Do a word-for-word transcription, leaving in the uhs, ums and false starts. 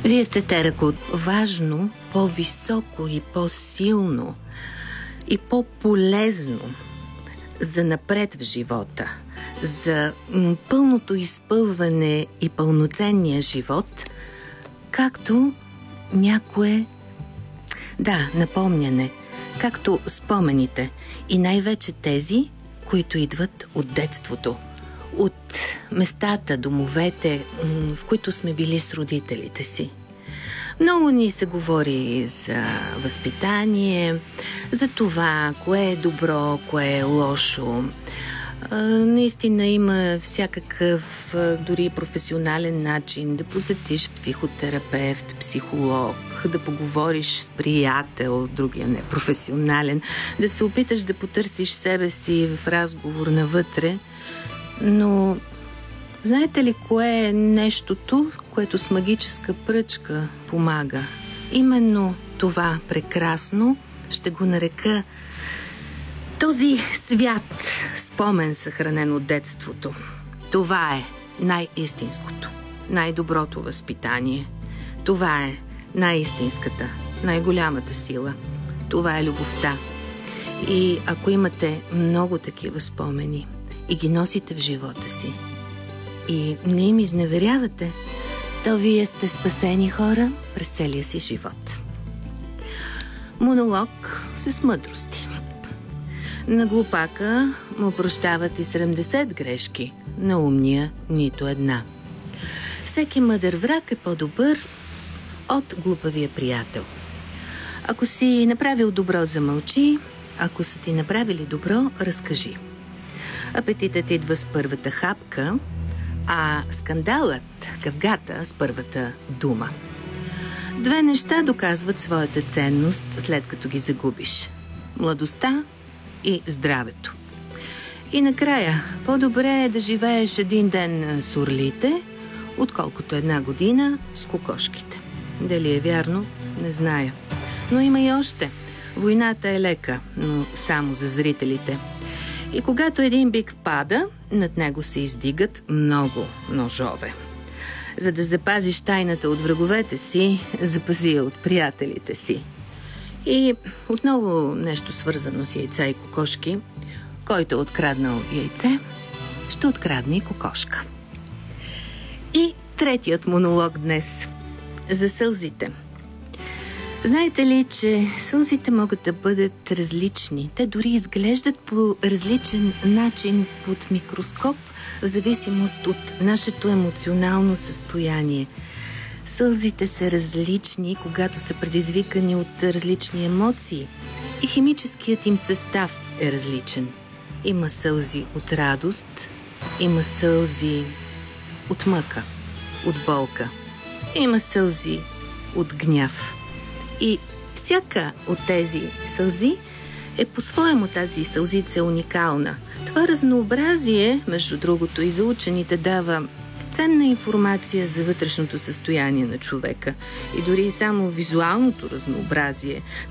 Вие сте терък. Важно, по-високо и по-силно и по-полезно за напред в живота, за пълното изпълване и пълноценния живот, както някое, да, напомняне, както спомените и най-вече тези, които идват от детството, от местата, домовете, в които сме били с родителите си. Много ни се говори за възпитание, за това, кое е добро, кое е лошо. Наистина има всякакъв, дори професионален начин да посетиш психотерапевт, психолог, да поговориш с приятел, другия не професионален, да се опиташ да потърсиш себе си в разговор навътре. Но знаете ли кое е нещото, което с магическа пръчка помага? Именно това прекрасно, ще го нарека този свят, спомен съхранен от детството. Това е най-истинското, най-доброто възпитание. Това е най-истинската, най-голямата сила. Това е любовта. И ако имате много такива спомени и ги носите в живота си и не им изневерявате, то вие сте спасени хора през целия си живот. Монолог с мъдрости. На глупака му прощават и седемдесет грешки, на умния нито една. Всеки мъдър враг е по-добър от глупавия приятел. Ако си направил добро, замълчи, ако са ти направили добро, разкажи. Апетитът идва с първата хапка, а скандалът, къвгата, с първата дума. Две неща доказват своята ценност, след като ги загубиш. Младостта и здравето. И накрая, по-добре е да живееш един ден с орлите, отколкото една година с кокошките. Дали е вярно, не зная. Но има и още. Войната е лека, но само за зрителите. И когато един бик пада, над него се издигат много ножове. За да запазиш тайната от враговете си, запази я от приятелите си. И отново нещо свързано с яйца и кокошки. Който е откраднал яйце, ще открадне и кокошка. И третият монолог днес. За сълзите. Знаете ли, че сълзите могат да бъдат различни? Те дори изглеждат по различен начин под микроскоп, в зависимост от нашето емоционално състояние. Сълзите са различни, когато са предизвикани от различни емоции. И химическият им състав е различен. Има сълзи от радост, има сълзи от мъка, от болка. Има сълзи от гняв. И всяка от тези сълзи е по-своему, тази сълзица е уникална. Това разнообразие, между другото, и за учените дава ценна информация за вътрешното състояние на човека. И дори само визуалното разнообразие